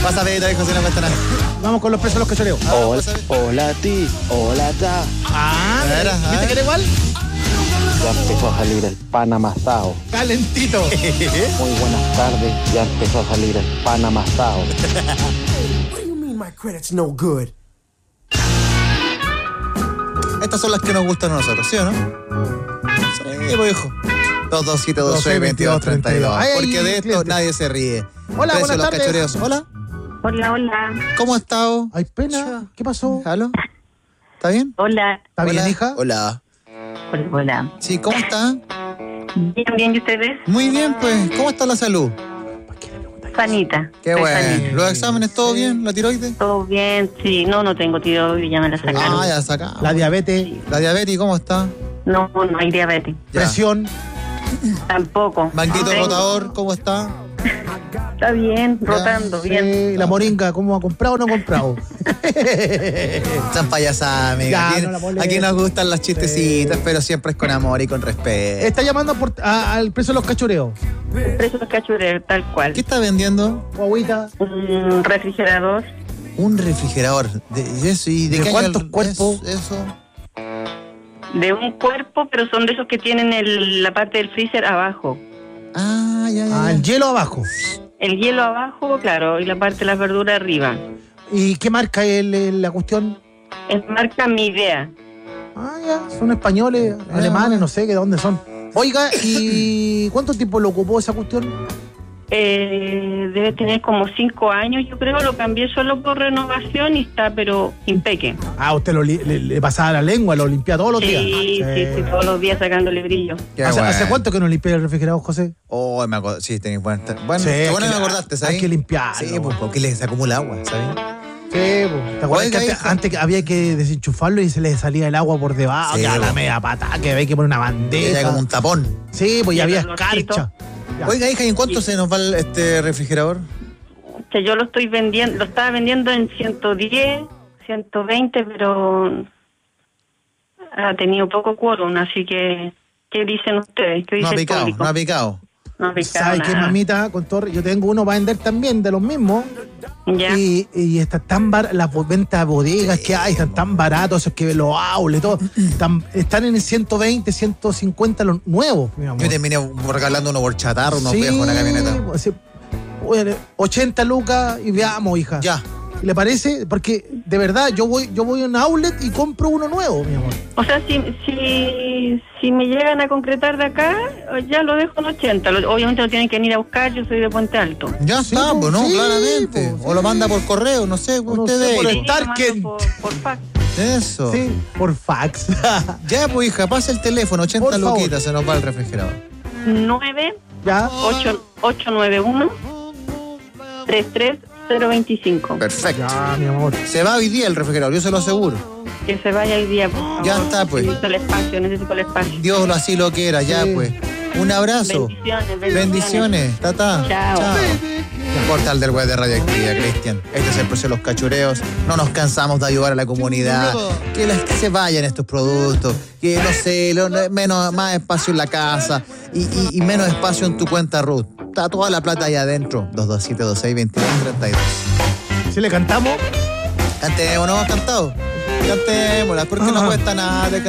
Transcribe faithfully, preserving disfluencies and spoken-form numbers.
Pasa Pedro, hijo, si no cuesta nada. Vamos con los presos de los cachureos. Ah, Hola, pasa, hola a ti, hola ya. Ah, A ver, a ¿viste ver. que era igual? Ya empezó a salir el pan amasado. Calentito. Muy buenas tardes, ya empezó a salir el pan amasado. What do you mean my credit's no good? Estas son las que nos gustan a nosotros, ¿sí o no? Sí, pues, hijo. dos dos siete dos seis dos dos tres dos. Ay, Porque de esto cliente. nadie se ríe. Hola, Precio buenas de los tardes. cachureos. Hola, Hola, hola. ¿cómo has estado? Hay pena. ¿Qué pasó? ¿Aló? ¿Está bien? Hola. ¿Está bien, Hola. hija? Hola. Hola, hola. Sí, ¿cómo está? Bien, bien, ¿y ustedes? Muy bien, pues. ¿Cómo está la salud? Sanita. Qué Estoy bueno. sanita. ¿Los exámenes todo bien? ¿La tiroides? Todo bien, sí. No, no tengo tiroides, ya me la sacaron. Ah, ya sacamos. La diabetes, La diabetes, ¿cómo está? No, no hay diabetes. Ya. presión. Tampoco. Banquito Tengo- rotador, ¿cómo está? Está bien, rotando, bien. Eh, la moringa, ¿cómo ha comprado o no ha comprado? Están payasadas, amiga. Ya, Aquí, no la moleste. aquí nos gustan las chistecitas, Sí. pero siempre es con amor y con respeto. Está llamando por- a- al preso de los cachureos. Presos cachureos, tal cual. ¿Qué está vendiendo? Guaguita. Un refrigerador Un refrigerador. ¿De, y eso, y de, ¿De qué cuántos año el- cuerpos? es- Eso. de un cuerpo, pero son de esos que tienen el- la parte del freezer abajo. Ah, ya, ya. Ah, ya. el hielo abajo. El hielo abajo, claro, y la parte de las verduras arriba. ¿Y qué marca es el- la cuestión? Es marca Mi Idea. Ah, ya, son españoles, alemanes, no sé de dónde son. Oiga, ¿y cuánto tiempo lo ocupó esa cuestión? Eh, debe tener como cinco años, yo creo. Lo cambié solo por renovación y está, pero impeque. Ah, usted lo li- le, le pasaba la lengua, lo limpia todos los Sí, días. sí, sí, todos los días sacándole brillo. Qué ¿Hace, bueno. hace cuánto que no limpia el refrigerador, José? Oh, me acuerdo. Sí, tenéis buena. Bueno, Sí, qué bueno hay que me que- acordaste, ¿sabes? hay que limpiarlo. Sí, pues, porque le se acumula agua, ¿sabes? Sí, pues. ¿Te acuerdas Oiga, que antes, hija. antes que había que desenchufarlo y se le salía el agua por debajo? Sí, que a la pues. media pata, que había que poner una bandeja. Era como un tapón. Sí, pues ya Y había el olorcito. escarcha. Ya. Oiga, hija, ¿y en cuánto se nos va el- este refrigerador? O sea, yo lo estoy vendiendo, lo estaba vendiendo en ciento diez, ciento veinte, pero ha tenido poco quórum, así que, ¿qué dicen ustedes? ¿Qué No dice ha el picado, público? no ha picado. No ha picado ¿Sabes qué, nada. mamita? Con todo- yo tengo uno para vender también de los mismos. Ya. Y, y está tan bar, las bo- ventas de bodegas que hay están tan baratos, esos que los outlets, todo. Están, están en el ciento veinte, ciento cincuenta los nuevos, mi amor. Yo terminé regalando uno por chatarro, unos Sí, viejos en la camioneta. pues, sí. Oye, ochenta lucas y veamos, hija. Ya. ¿Le parece? Porque de verdad yo voy yo voy a un outlet y compro uno nuevo, mi amor. O sea, si, si, si me llegan a concretar de acá, ya lo dejo en ochenta. Lo- Obviamente lo tienen que venir a buscar, yo soy de Puente Alto. Ya Sí, está, pues, pues, ¿no? sí, Claramente. pues, O lo sí. manda por correo, no sé, No ustedes. sé, por Sí, el lo mando Target. por, por fax. Eso. Sí, por fax. Ya, pues, hija, pasa el teléfono, ochenta Por favor. luquitas, se nos va el refrigerador. nueve ya. ocho nueve uno tres tres cero veinticinco. Perfecto. Ya, mi amor. Se va hoy día el refrigerador, yo se lo aseguro. Que se vaya hoy día, por favor. Ya está, pues. Necesito el espacio, necesito el espacio. Dios lo así lo quiera, ya, Sí. pues. Un abrazo. Bendiciones, bendiciones. Bendiciones, tata. Chao. Portal del web de Radioactividad, Cristian. Este es el precio de los cachureos. No nos cansamos de ayudar a la comunidad. Que, las, que se vayan estos productos. Que, no sé, lo- menos, más espacio en la casa y, y- y menos espacio en tu cuenta Ruth. Está toda la plata ahí adentro. dos dos siete dos seis dos dos tres dos. Si le cantamos. Cantemos, ¿no hemos cantado? Cantémosla, porque no Ajá. cuesta nada.